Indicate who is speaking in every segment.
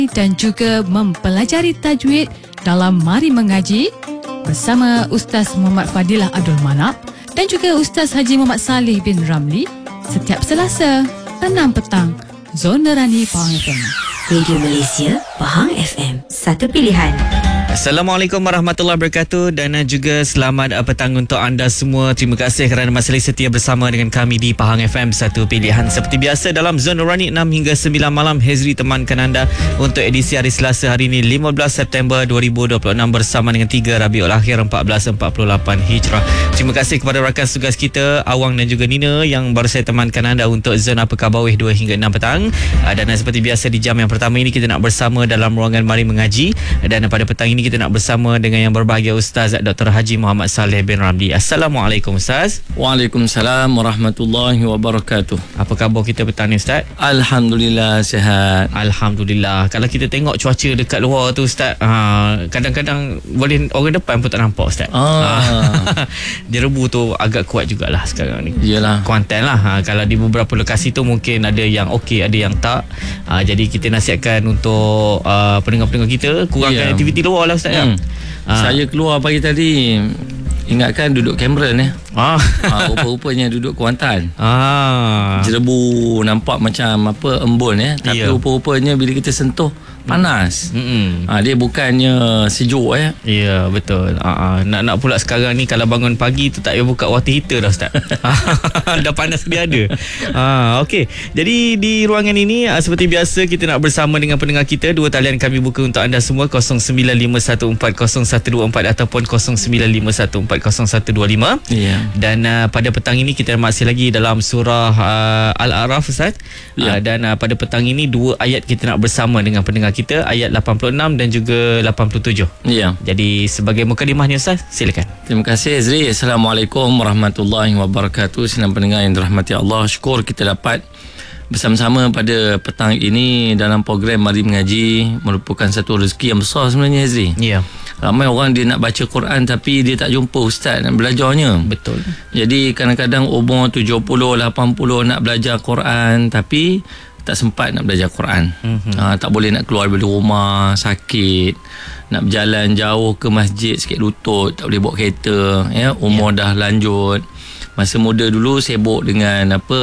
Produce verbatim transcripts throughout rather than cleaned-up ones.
Speaker 1: dan juga mempelajari tajwid dalam Mari Mengaji bersama Ustaz Muhammad Fadilah Abdul Manap dan juga Ustaz Haji Muhammad Saleh bin Ramli setiap Selasa enam petang. Zona Rani Pahang F M.
Speaker 2: Radio Malaysia Pahang F M, satu pilihan.
Speaker 3: Assalamualaikum warahmatullahi wabarakatuh dan juga selamat petang untuk anda semua. Terima kasih kerana masih setia bersama dengan kami di Pahang F M, satu pilihan. Seperti biasa dalam Zon Nurani enam hingga sembilan malam, Hezri temankan anda untuk edisi hari Selasa hari ini lima belas September dua ribu dua puluh enam bersama dengan tiga Rabiul Akhir seribu empat ratus empat puluh lapan Hijrah. Terima kasih kepada rakan tugas kita Awang dan juga Nina yang baru saya temankan anda untuk Zon Apa Khabar Weh dua hingga enam petang. Dan seperti biasa di jam yang pertama ini kita nak bersama dalam ruangan Mari Mengaji, dan pada petang ini kita nak bersama dengan yang berbahagia Ustaz Doktor Haji Muhammad Saleh bin Ramli. Assalamualaikum Ustaz.
Speaker 4: Waalaikumsalam warahmatullahi wabarakatuh.
Speaker 3: Apa khabar kita petang ni Ustaz?
Speaker 4: Alhamdulillah sihat.
Speaker 3: Alhamdulillah. Kalau kita tengok cuaca dekat luar tu Ustaz, ha, kadang-kadang boleh orang depan pun tak nampak Ustaz.
Speaker 4: Ah.
Speaker 3: Dia rebu tu agak kuat jugalah sekarang ni.
Speaker 4: Iyalah.
Speaker 3: Kuantan lah. Ha, kalau di beberapa lokasi tu mungkin ada yang okey, ada yang tak. Ha, jadi kita nasihatkan untuk uh, pendengar-pendengar kita kurangkan yeah. aktiviti luar lah Ustaz.
Speaker 4: Hmm.
Speaker 3: Ya? Ha.
Speaker 4: Saya keluar pagi tadi, ingatkan duduk Cameron ni.
Speaker 3: Ah.
Speaker 4: ha, rupa-rupanya duduk Kuantan.
Speaker 3: Ah.
Speaker 4: Jerebu nampak macam apa embun ya, tapi
Speaker 3: yeah.
Speaker 4: rupa-rupanya bila kita sentuh panas.
Speaker 3: Mm-mm.
Speaker 4: Ha, dia bukannya sejuk ya.
Speaker 3: Ya, betul. Uh, nak-nak pula sekarang ni kalau bangun pagi tu tak payah buka water heater dah Ustaz. Dah panas dia ada. Uh, Okey. Jadi di ruangan ini uh, seperti biasa kita nak bersama dengan pendengar kita. Dua talian kami buka untuk anda semua, kosong sembilan lima satu empat kosong satu dua empat ataupun kosong sembilan lima satu empat kosong satu dua lima. Ya. Dan uh, pada petang ini kita masih lagi dalam surah uh, Al-A'raf Ustaz. Ya. Uh, dan uh, pada petang ini dua ayat kita nak bersama dengan pendengar kita, ayat lapan puluh enam dan juga lapan puluh tujuh. Ya. Jadi sebagai mukadimahnya Ustaz, silakan.
Speaker 4: Terima kasih Azri. Assalamualaikum warahmatullahi wabarakatuh. Senang pendengar yang dirahmati Allah, syukur kita dapat bersama-sama pada petang ini dalam program Mari Mengaji. Merupakan satu rezeki yang besar sebenarnya Azri. Ya. Ramai orang dia nak baca Quran tapi dia tak jumpa ustaz nak belajarnya. Betul. Jadi kadang-kadang umur tujuh puluh, lapan puluh nak belajar Quran tapi tak sempat nak belajar Quran. Mm-hmm. Ha, tak boleh nak keluar dari rumah, sakit, nak berjalan jauh ke masjid sikit lutut, tak boleh bawa kereta, ya, umur yeah. dah lanjut. Masa muda dulu sibuk dengan apa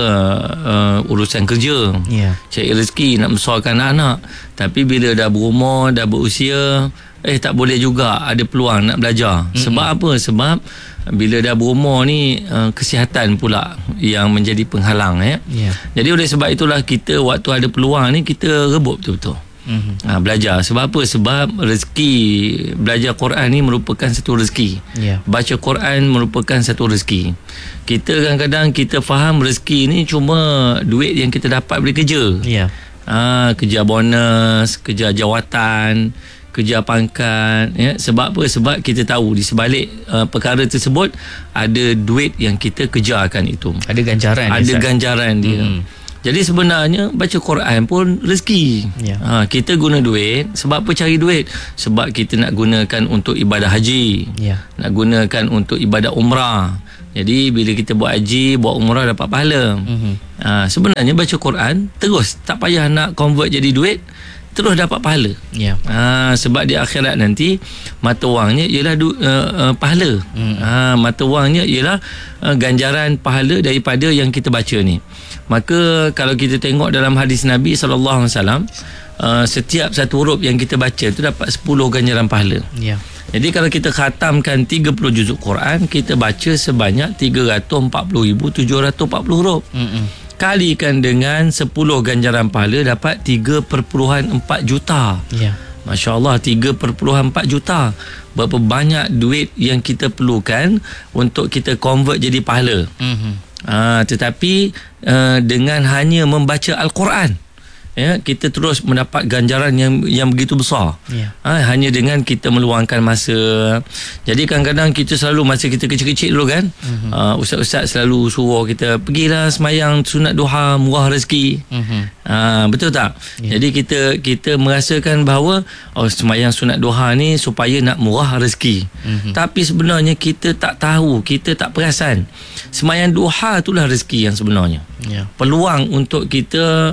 Speaker 4: uh, urusan kerja, yeah. cari rezeki, nak besarkan anak-anak. Tapi bila dah berumur, dah berusia, eh tak boleh juga ada peluang nak belajar. Mm-hmm. Sebab apa? Sebab bila dah berumur ni uh, kesihatan pula yang menjadi penghalang ya. Yeah. Jadi oleh sebab itulah kita waktu ada peluang ni kita rebut betul-betul. Mm-hmm. Ha, belajar. Sebab apa? Sebab rezeki belajar Quran ni merupakan satu rezeki. Yeah. Baca Quran merupakan satu rezeki. Kita kadang-kadang kita faham rezeki ni cuma duit yang kita dapat dari kerja. Yeah. Ha, kerja bonus, kerja jawatan, kerja pangkat, ya. Sebab apa? Sebab kita tahu di sebalik uh, perkara tersebut ada duit yang kita kejarkan itu. Ada ganjaran. Ada ya, ganjaran dia. Hmm. Jadi sebenarnya baca Quran pun rezeki. Ya. Ha, kita guna duit sebab apa cari duit? Sebab kita nak gunakan untuk ibadah haji. Ya. Nak gunakan untuk ibadah umrah. Jadi bila kita buat haji, buat umrah dapat pahala. Mm-hmm. Ha, sebenarnya baca Quran terus, tak payah nak convert jadi duit, terus dapat pahala. Yeah. Ha, sebab di akhirat nanti mata wangnya ialah du, uh, uh, pahala. Mm. Ha, mata wangnya ialah uh, ganjaran pahala daripada yang kita baca ni. Maka kalau kita tengok dalam hadis Nabi sallallahu alaihi wasallam, uh, setiap satu huruf yang kita baca tu dapat sepuluh ganjaran pahala. Yeah. Jadi kalau kita khatamkan tiga puluh juzuk Quran, kita baca sebanyak tiga ratus empat puluh ribu tujuh ratus empat puluh huruf. Mm-mm. Kalikan dengan sepuluh ganjaran pahala dapat tiga perpuluhan empat juta. Ya. Masya Allah, tiga perpuluhan empat juta. Berapa banyak duit yang kita perlukan untuk kita convert jadi pahala. Mm-hmm. Uh, tetapi uh, dengan hanya membaca Al-Quran, ya, kita terus mendapat ganjaran yang yang begitu besar. Yeah. Ha, hanya dengan kita meluangkan masa. Jadi kadang-kadang kita selalu masa kita kecil-kecil dulu kan, mm-hmm. uh, ustaz-ustaz selalu suruh kita pergilah semayang sunat duha, murah rezeki. Mm-hmm. Uh, betul tak? Yeah. Jadi kita kita merasakan bahawa oh, semayang sunat duha ni supaya nak murah rezeki. Mm-hmm. Tapi sebenarnya kita tak tahu, kita tak perasan. Semayang duha itulah rezeki yang sebenarnya. Yeah. Peluang untuk kita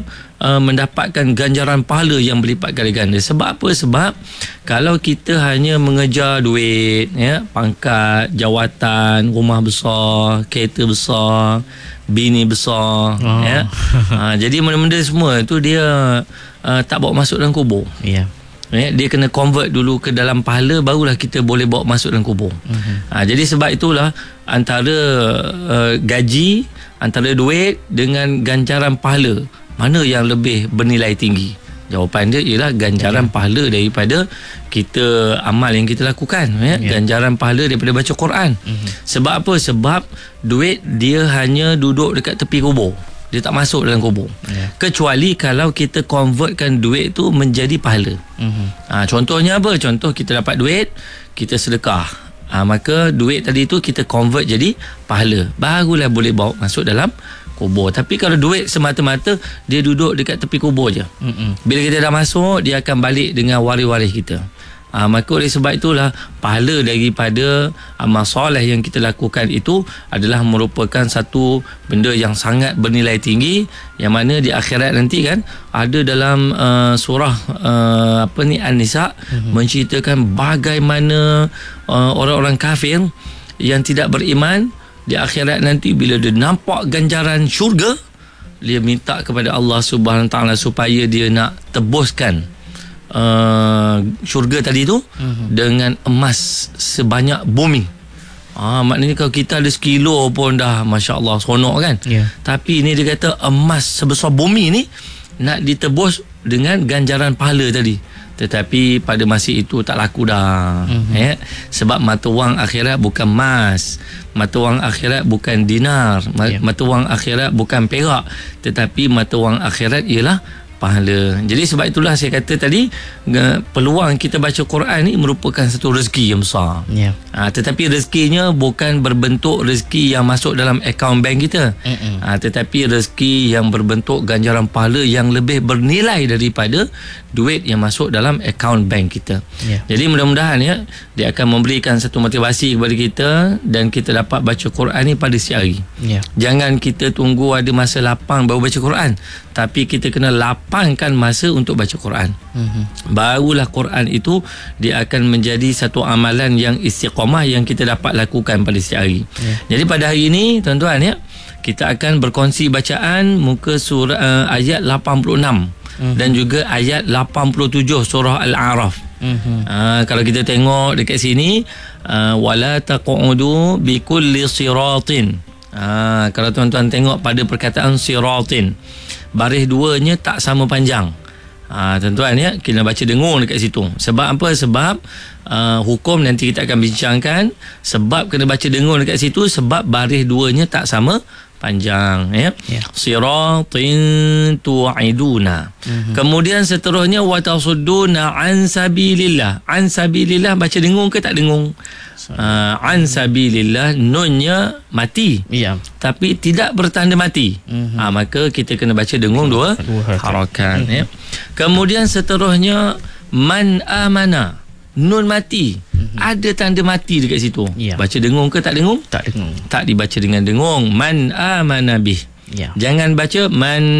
Speaker 4: uh, mendapatkan ganjaran pahala yang berlipat kali ganda. Sebab apa? Sebab kalau kita hanya mengejar duit, ya, pangkat, jawatan, rumah besar, kereta besar, bini besar, oh. ya. Ha, jadi benda-benda semua tu dia uh, tak bawa masuk dalam kubur.
Speaker 3: Ya.
Speaker 4: Ya, dia kena convert dulu ke dalam pahala, barulah kita boleh bawa masuk dalam kubur. Uh-huh. Ha, jadi sebab itulah antara uh, gaji, antara duit dengan ganjaran pahala, mana yang lebih bernilai tinggi? Jawapan dia ialah ganjaran yeah. pahala daripada kita amal yang kita lakukan, ya. Yeah. Ganjaran pahala daripada baca Quran. Uh-huh. Sebab apa? Sebab duit dia hanya duduk dekat tepi kubur. Dia tak masuk dalam kubur. Yeah. Kecuali kalau kita convertkan duit tu menjadi pahala. Uh-huh. Ha, contohnya apa? Contoh kita dapat duit, kita sedekah. Ha, maka duit tadi tu kita convert jadi pahala. Barulah boleh bawa masuk dalam kubur. Tapi kalau duit semata-mata dia duduk dekat tepi kubur je. Uh-huh. Bila kita dah masuk, dia akan balik dengan waris-waris kita. Ha, maka oleh sebab itulah pahala daripada amal soleh yang kita lakukan itu adalah merupakan satu benda yang sangat bernilai tinggi, yang mana di akhirat nanti kan ada dalam uh, surah uh, apa ni An-Nisa, uh-huh. menceritakan bagaimana uh, orang-orang kafir yang tidak beriman di akhirat nanti bila dia nampak ganjaran syurga, dia minta kepada Allah Subhanahu Taala supaya dia nak tebuskan Uh, syurga tadi tu uh-huh. dengan emas sebanyak bumi. Ah, maknanya kalau kita ada sekilo pun dah Masya Allah seronok kan. Yeah. Tapi ni dia kata emas sebesar bumi ni nak ditebus dengan ganjaran pahala tadi. Tetapi pada masa itu tak laku dah. Uh-huh. Ya? Sebab mata wang akhirat bukan emas, mata wang akhirat bukan dinar, yeah. mata wang akhirat bukan perak, tetapi mata wang akhirat ialah pahala. Jadi sebab itulah saya kata tadi, peluang kita baca Quran ni merupakan satu rezeki yang besar. Yeah. Ha, tetapi rezekinya bukan berbentuk rezeki yang masuk dalam akaun bank kita. Ha, tetapi rezeki yang berbentuk ganjaran pahala yang lebih bernilai daripada duit yang masuk dalam akaun bank kita. Yeah. Jadi mudah-mudahan ya, dia akan memberikan satu motivasi kepada kita dan kita dapat baca Quran ni pada setiap hari. Yeah. Jangan kita tunggu ada masa lapang baru baca Quran, tapi kita kena lapangkan masa untuk baca Quran. Mm-hmm. Barulah Quran itu dia akan menjadi satu amalan yang istiqamah yang kita dapat lakukan pada setiap hari. Yeah. Jadi pada hari ini tuan-tuan ya, kita akan berkongsi bacaan muka surah uh, ayat lapan puluh enam mm-hmm. dan juga ayat lapan puluh tujuh surah Al-A'raf. Mm-hmm. Uh, kalau kita tengok dekat sini, uh, wala taqudu bi kulli siratin. Uh, kalau tuan-tuan tengok pada perkataan siratin, baris duanya tak sama panjang. Ha, tuan-tuan ya, kena baca dengung dekat situ. Sebab apa? Sebab uh, hukum nanti kita akan bincangkan. Sebab kena baca dengung dekat situ sebab baris duanya tak sama panjang ya. Yeah. Siratin tu'iduna. Mm-hmm. Kemudian seterusnya wa tasudduna an sabilillah. An sabilillah baca dengung ke tak dengung? Uh, an sabilillah, nunnya mati, yeah. tapi tidak bertanda mati. Mm-hmm. Ha, maka kita kena baca dengung dua, dua harakat. Mm-hmm. Ya. Kemudian seterusnya man amana, nun mati, mm-hmm. ada tanda mati dekat situ. Yeah. Baca dengung ke tak dengung? Tak dengung. Tak dibaca dengan dengung. Man amana bih. Yeah. Jangan baca man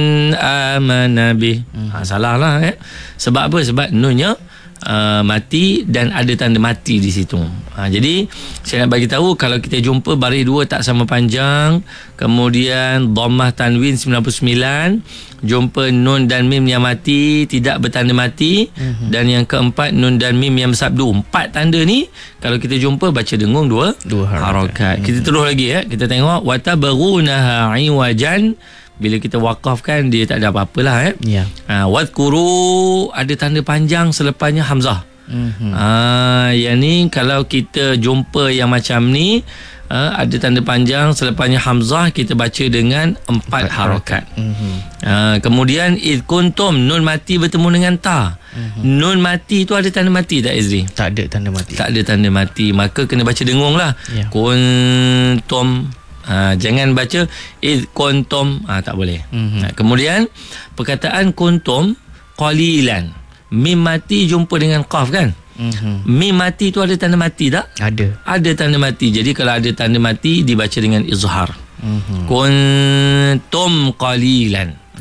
Speaker 4: amana bih. Mm-hmm. Ha, salah lah ya. Sebab apa? Sebab nunnya Uh, mati dan ada tanda mati di situ. Ha, jadi saya nak bagi tahu, kalau kita jumpa baris dua tak sama panjang, kemudian dhammah tanwin sembilan puluh sembilan, jumpa nun dan mim yang mati tidak bertanda mati, uh-huh. dan yang keempat nun dan mim yang bersabdu. Empat tanda ni kalau kita jumpa baca dengung dua, dua harakat. Uh-huh. Kita terus lagi ya. Kita tengok watabaghunaha iwajan. Bila kita wakafkan dia tak ada apa-apalah eh. Ya. Ha, wadhkuru ada tanda panjang selepasnya hamzah. Mhm. Ah, yang ni kalau kita jumpa yang macam ni, uh, ada tanda panjang selepasnya hamzah, kita baca dengan empat, empat harakat. Mhm. Uh, kemudian id kuntum, nun mati bertemu dengan ta. Mhm. Nun mati tu ada tanda mati tak Izri?
Speaker 3: Tak ada tanda mati.
Speaker 4: Tak ada tanda mati, maka kena baca dengung lah. Ya. Kuntum. Ha, jangan baca id kuntum, ha, tak boleh. Mm-hmm. Ha, kemudian perkataan kuntum qalilan, mim mati jumpa dengan qaf kan. Mm-hmm. Mim mati tu ada tanda mati tak?
Speaker 3: Ada.
Speaker 4: Ada tanda mati. Jadi kalau ada tanda mati dibaca dengan izhar. Mm-hmm. Kuntum qalilan.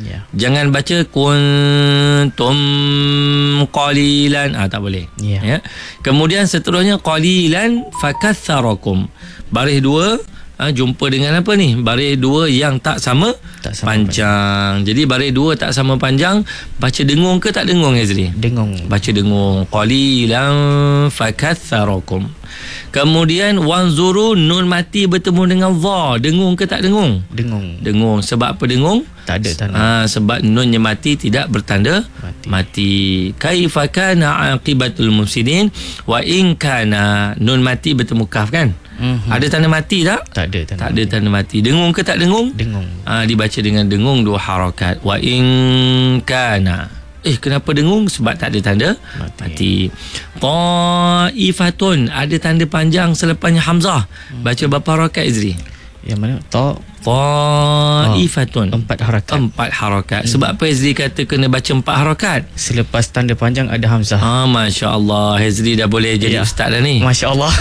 Speaker 3: Ya.
Speaker 4: Jangan baca kuntum qalilan. Ah, tak boleh.
Speaker 3: Ya.
Speaker 4: Ya. Kemudian seterusnya qalilan fakatharakum. Baris dua ha, jumpa dengan apa ni? Baris dua yang tak sama,
Speaker 3: Tak sama
Speaker 4: panjang. Jadi baris dua tak sama panjang, baca dengung ke tak dengung, Azri?
Speaker 3: Dengung.
Speaker 4: Baca dengung. Qalilan fakatharakum. Kemudian wanzuru, nun mati bertemu dengan dha. Dengung ke tak dengung?
Speaker 3: Dengung.
Speaker 4: Dengung. Sebab apa dengung?
Speaker 3: Tak ada tanda.
Speaker 4: Ha, sebab nunnya mati tidak bertanda
Speaker 3: Mati.
Speaker 4: mati. Kaifa kana aqibatul mufsidin wa in kana, nun mati bertemu kaf kan?
Speaker 3: Mhm.
Speaker 4: Ada tanda mati tak?
Speaker 3: Tak ada tanda.
Speaker 4: Tak ada tanda mati. Dengung ke tak dengung?
Speaker 3: Dengung.
Speaker 4: Ha, dibaca dengan dengung dua harakat. Wa in kana. Eh, kenapa dengung? Sebab tak ada tanda
Speaker 3: Mati.
Speaker 4: mati. Ta'ifatun, ada tanda panjang selepasnya hamzah. Baca berapa harakat, Izri?
Speaker 3: Yang mana? Ta.
Speaker 4: Ta'ifatun.
Speaker 3: Empat harakat.
Speaker 4: Empat harakat. Sebab apa Hezri kata kena baca empat harakat?
Speaker 3: Selepas tanda panjang ada hamzah.
Speaker 4: Ah, Masya Allah, Hezri dah boleh jadi
Speaker 3: Ya.
Speaker 4: ustaz dah ni.
Speaker 3: Masya Allah.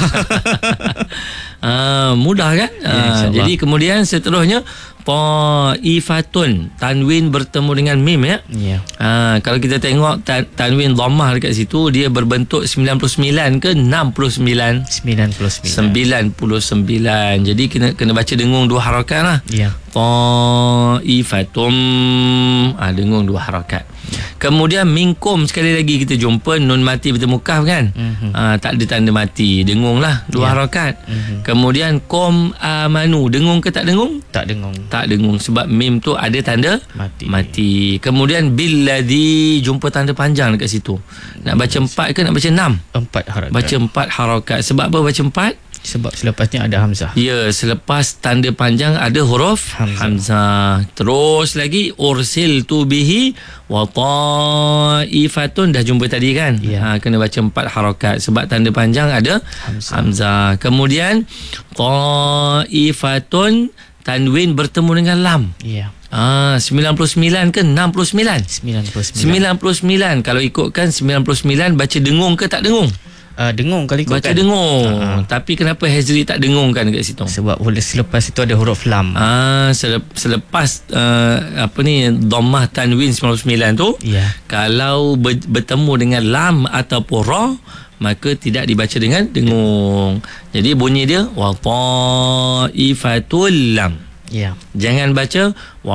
Speaker 4: Ah, mudah kan?
Speaker 3: Ya,
Speaker 4: Ah,
Speaker 3: insyaAllah.
Speaker 4: jadi kemudian seterusnya Ta'ifatun, tanwin bertemu dengan mim ya.
Speaker 3: Ya.
Speaker 4: Ah, kalau kita tengok tan- tanwin dhammah dekat situ, dia berbentuk sembilan puluh sembilan ke enam puluh sembilan?
Speaker 3: Sembilan puluh sembilan.
Speaker 4: sembilan puluh sembilan. Jadi kena kena baca dengung dua harakat lah.
Speaker 3: Ya.
Speaker 4: Ta'ifatum, ah, dengung dua harakat. Kemudian minkum, sekali lagi kita jumpa nun mati bertemu kaf kan.
Speaker 3: Mhm.
Speaker 4: Ah, tak ada tanda mati, dengung lah dua
Speaker 3: Ya.
Speaker 4: harakat.
Speaker 3: Mhm.
Speaker 4: Kemudian kom amanu, dengung ke tak dengung?
Speaker 3: Tak dengung.
Speaker 4: Tak dengung sebab mim tu ada tanda
Speaker 3: Mati.
Speaker 4: mati. Kemudian billadhi, jumpa tanda panjang dekat situ. Nak baca empat ke nak baca enam?
Speaker 3: Empat harakat.
Speaker 4: Baca empat harakat. Sebab apa baca empat?
Speaker 3: Sebab selepasnya ada hamzah.
Speaker 4: Ya, selepas tanda panjang ada huruf
Speaker 3: Hamzah.
Speaker 4: Hamzah. Terus lagi ursiltu bihi wa ta'ifatun, dah jumpa tadi kan?
Speaker 3: Ya.
Speaker 4: Ha, kena baca empat harakat sebab tanda panjang ada
Speaker 3: Hamzah.
Speaker 4: Hamzah. Kemudian ta'ifatun, tanwin bertemu dengan lam.
Speaker 3: Ya.
Speaker 4: Ah, sembilan puluh sembilan ke enam puluh sembilan?
Speaker 3: Sembilan puluh sembilan.
Speaker 4: sembilan puluh sembilan. Kalau ikutkan sembilan puluh sembilan, baca dengung ke tak dengung?
Speaker 3: Uh, dengung kali ikut
Speaker 4: Baca
Speaker 3: kan?
Speaker 4: dengung.
Speaker 3: Ah.
Speaker 4: Tapi kenapa Hezri tak dengungkan dekat situ?
Speaker 3: Sebab boleh selepas itu ada huruf lam.
Speaker 4: Ah, selep- selepas uh, apa ni dhammah tanwin sembilan puluh sembilan tu,
Speaker 3: Ya.
Speaker 4: kalau ber- bertemu dengan lam ataupun ra, maka tidak dibaca dengan dengung. Jadi bunyi dia wa ta'ifatul lam.
Speaker 3: Ya.
Speaker 4: Jangan baca wa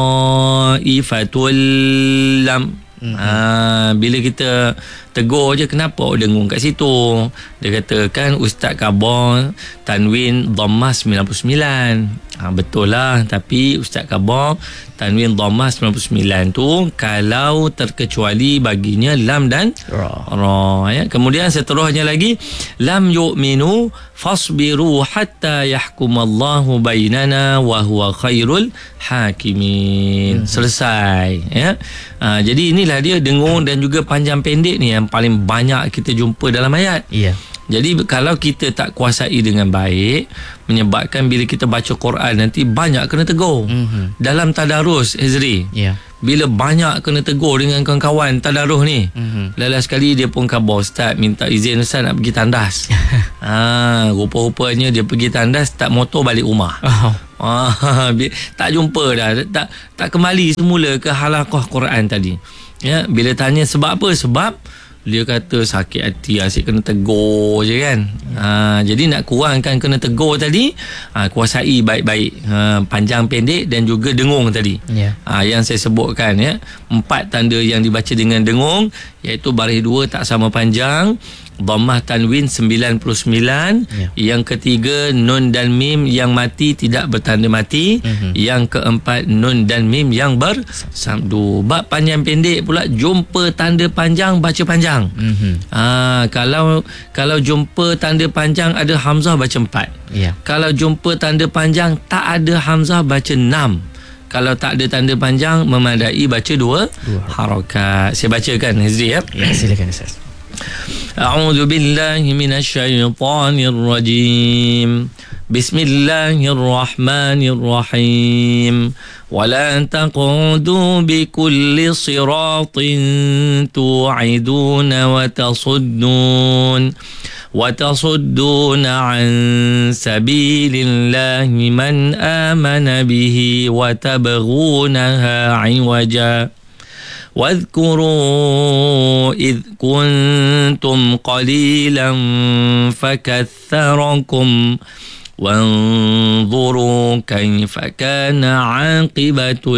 Speaker 4: ta'ifatul lam. Mm-hmm. Ha, bila kita tegur je, kenapa awak dengung kat situ? Dia katakan Ustaz khabar tanwin dhammah sembilan puluh sembilan. Ha, betul lah, tapi Ustaz khabar tanwin dhammah sembilan puluh sembilan tu kalau terkecuali baginya lam dan
Speaker 3: Ra.
Speaker 4: ra, ya. Kemudian seterusnya lagi lam yu'minu fasbiru hatta yahkumallahu bainana wa huwa khairul hakimin. Hmm. Selesai, ya. Ha, jadi inilah dia dengung dan juga panjang pendek ni yang paling banyak kita jumpa dalam ayat.
Speaker 3: Ya.
Speaker 4: Jadi kalau kita tak kuasai dengan baik, menyebabkan bila kita baca Quran nanti banyak kena tegur.
Speaker 3: Mhm.
Speaker 4: Dalam tadarus, Ezri,
Speaker 3: Ya.
Speaker 4: bila banyak kena tegur dengan kawan-kawan tadarus ni,
Speaker 3: Mhm.
Speaker 4: lala sekali dia pun khabar, Ustaz minta izin Ustaz nak pergi tandas. ha, rupa-rupanya dia pergi tandas, tak motor balik rumah.
Speaker 3: Oh.
Speaker 4: Ah, bi- tak jumpa dah, tak tak kembali semula ke halaqah Quran tadi. Ya, bila tanya sebab apa? Sebab dia kata sakit hati, asyik kena tegur je kan. Ha, jadi nak kurangkan kena tegur tadi, ha, kuasai baik-baik ha, panjang pendek dan juga dengung tadi.
Speaker 3: Ya.
Speaker 4: Ha, yang saya sebutkan ya, empat tanda yang dibaca dengan dengung, iaitu baris dua tak sama panjang, dhammah tanwin sembilan puluh sembilan,
Speaker 3: Ya.
Speaker 4: yang ketiga nun dan mim yang mati tidak bertanda mati,
Speaker 3: Mhm.
Speaker 4: yang keempat nun dan mim yang bersabdu. Bab panjang pendek pula, jumpa tanda panjang baca panjang.
Speaker 3: Mhm.
Speaker 4: Ha, kalau kalau jumpa tanda panjang ada hamzah baca empat.
Speaker 3: Ya.
Speaker 4: Kalau jumpa tanda panjang tak ada hamzah baca enam. Kalau tak ada tanda panjang memadai baca dua,
Speaker 3: Dua
Speaker 4: harakat. Saya bacakan Hizri ya.
Speaker 3: Ya, silakan Ustaz.
Speaker 4: أعوذ بالله من الشيطان الرجيم Bismillahirrahmanirrahim. ولا تقعدوا بكل صراط توعدون وتصدون وتصدون عن سبيل الله من آمن به وتبغونها عوجا واذكروا إذ كنتم قليلا فكثركم وانظروا كيف كان عاقبة